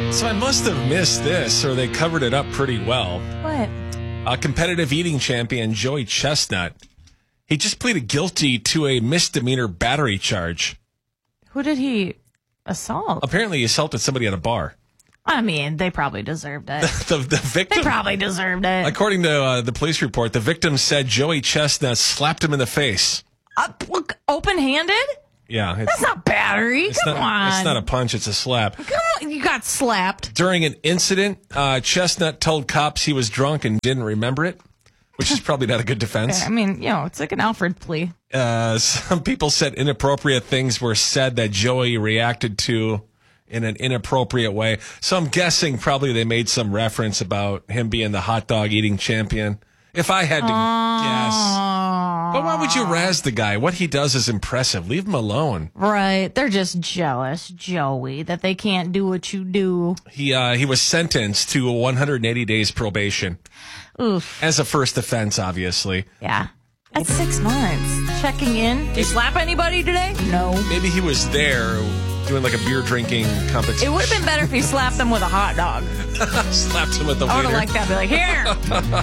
So I must have missed this, or they covered it up pretty well. What? Competitive eating champion Joey Chestnut. He just pleaded guilty to a misdemeanor battery charge. Who did he assault? Apparently he assaulted somebody at a bar. I mean, they probably deserved it. The victim... They probably deserved it. According to the police report, the victim said Joey Chestnut slapped him in the face. Open-handed? Yeah. That's not battery. Come on. It's not a punch, it's a slap. Come on, you got slapped. During an incident, Chestnut told cops he was drunk and didn't remember it, which is probably not a good defense. I mean, it's like an Alfred plea. Some people said inappropriate things were said that Joey reacted to in an inappropriate way. So I'm guessing probably they made some reference about him being the hot dog eating champion. If I had to guess. But why would you razz the guy? What he does is impressive. Leave him alone. Right. They're just jealous, Joey, that they can't do what you do. He was sentenced to 180 days probation. Oof. As a first offense, obviously. Yeah. That's 6 months. Checking in. Did you slap anybody today? No. Maybe he was there doing like a beer drinking competition. It would have been better if he slapped them with a hot dog. Slapped him with the I would wiener. have liked that. Be like, here.